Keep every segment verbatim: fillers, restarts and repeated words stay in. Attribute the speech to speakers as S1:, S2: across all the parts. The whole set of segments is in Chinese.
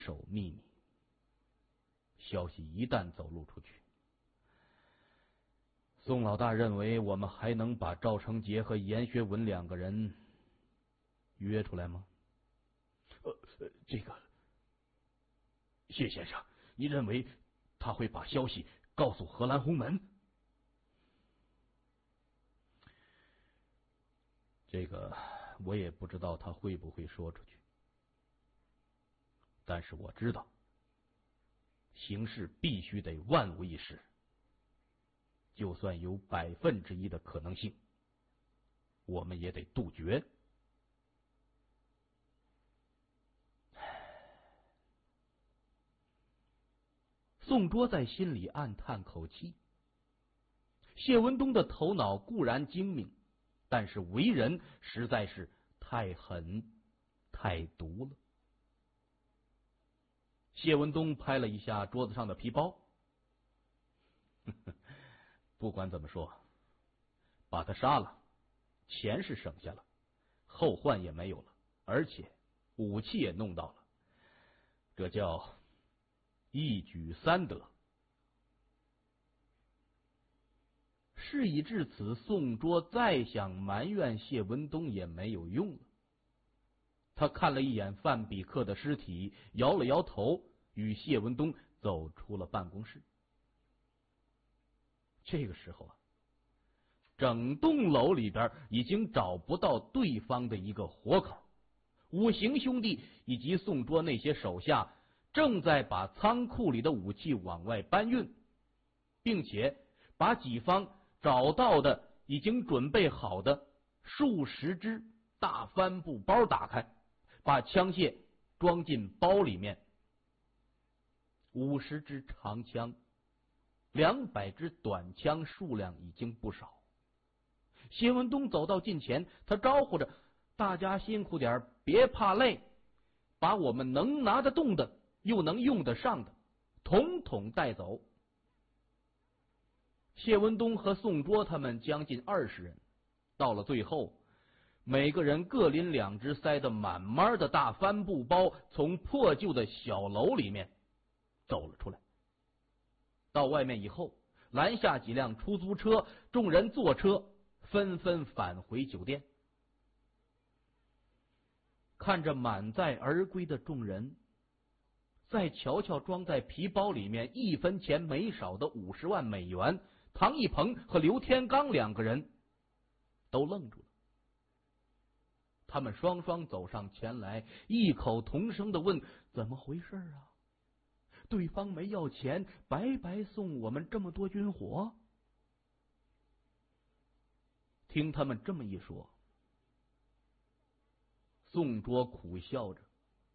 S1: 守秘密。消息一旦走露出去，宋老大认为我们还能把赵成杰和严学文两个人约出来吗？
S2: 呃，这个，谢先生，你认为他会把消息告诉荷兰鸿门？
S1: 这个我也不知道他会不会说出去，但是我知道，行事必须得万无一失，就算有百分之一的可能性，我们也得杜绝。宋卓在心里暗叹口气，谢文东的头脑固然精明，但是为人实在是太狠太毒了。谢文东拍了一下桌子上的皮包，呵呵，不管怎么说，把他杀了，钱是省下了，后患也没有了，而且武器也弄到了，这叫一举三得。事已至此，宋卓再想埋怨谢文东也没有用了。他看了一眼范比克的尸体，摇了摇头，与谢文东走出了办公室。这个时候啊，整栋楼里边已经找不到对方的一个活口。五行兄弟以及宋卓那些手下正在把仓库里的武器往外搬运，并且把己方找到的已经准备好的数十只大帆布包打开，把枪械装进包里面。五十支长枪，两百支短枪，数量已经不少。谢文东走到近前，他招呼着大家辛苦点，别怕累，把我们能拿得动的又能用得上的统统带走。谢文东和宋卓他们将近二十人，到了最后，每个人各拎两只塞得满满的大帆布包，从破旧的小楼里面走了出来。到外面以后，拦下几辆出租车，众人坐车纷纷返回酒店。看着满载而归的众人，再瞧瞧装在皮包里面一分钱没少的五十万美元，唐一鹏和刘天刚两个人都愣住了。他们双双走上前来，异口同声的问：怎么回事啊？对方没要钱，白白送我们这么多军火？听他们这么一说，宋卓苦笑着，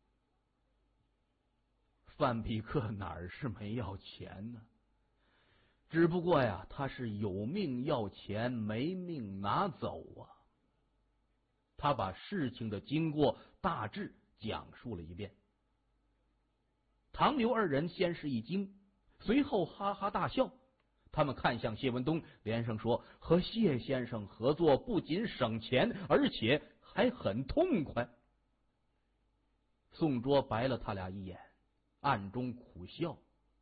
S1: 范比克哪儿是没要钱呢？只不过呀，他是有命要钱，没命拿走啊。他把事情的经过大致讲述了一遍。唐刘二人先是一惊，随后哈哈大笑。他们看向谢文东，连声说：和谢先生合作不仅省钱，而且还很痛快。宋卓白了他俩一眼，暗中苦笑，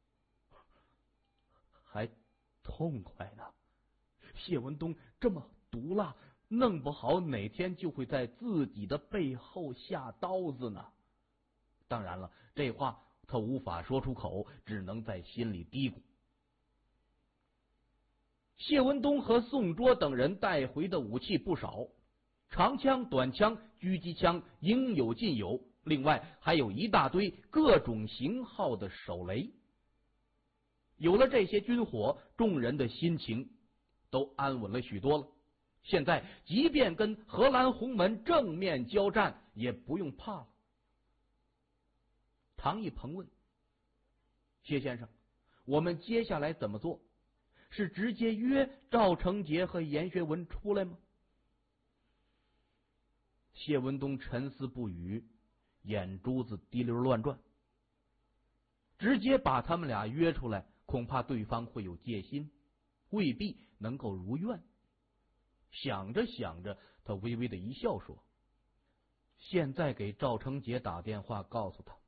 S1: 还痛快呢？谢文东这么毒辣，弄不好哪天就会在自己的背后下刀子呢。当然了，这话他无法说出口，只能在心里嘀咕。谢文东和宋卓等人带回的武器不少，长枪、短枪、狙击枪应有尽有，另外还有一大堆各种型号的手雷。有了这些军火，众人的心情都安稳了许多了。现在即便跟荷兰鸿门正面交战，也不用怕了。唐一鹏问：谢先生，我们接下来怎么做？是直接约赵成杰和严学文出来吗？谢文东沉思不语，眼珠子滴溜乱转。直接把他们俩约出来，恐怕对方会有戒心，未必能够如愿。想着想着，他微微的一笑说：现在给赵成杰打电话，告诉他